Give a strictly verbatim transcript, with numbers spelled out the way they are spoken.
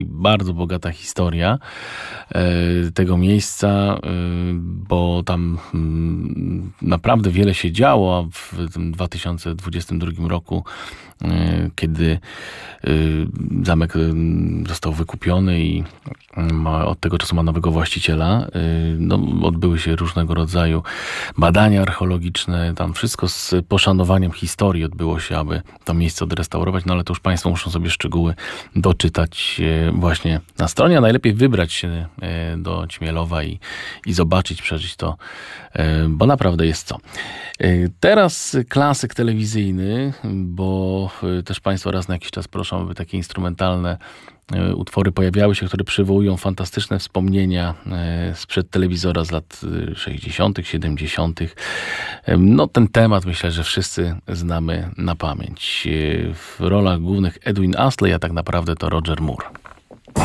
Bardzo bogata historia e, tego miejsca, e, bo tam mm, naprawdę wiele się działo, a w tym dwa tysiące dwudziestym drugim roku, e, kiedy e, zamek e, został wykupiony i ma, od tego czasu ma nowego właściciela, e, no, odbyły się różnego rodzaju badania archeologiczne, tam wszystko z poszanowaniem historii odbyło się, aby to miejsce odrestaurować, no ale to już Państwo muszą sobie szczegóły doczytać e, właśnie na stronie, a najlepiej wybrać się e, do Ćmielowa i, i zobaczyć, przeżyć to, e, bo naprawdę jest co. E, Teraz klasyk telewizyjny, bo e, też Państwo raz na jakiś czas proszą, aby takie instrumentalne e, utwory pojawiały się, które przywołują fantastyczne wspomnienia e, sprzed telewizora z lat e, sześćdziesiątych, siedemdziesiątych. E, No ten temat myślę, że wszyscy znamy na pamięć. E, W rolach głównych Edwin Astley, a tak naprawdę to Roger Moore.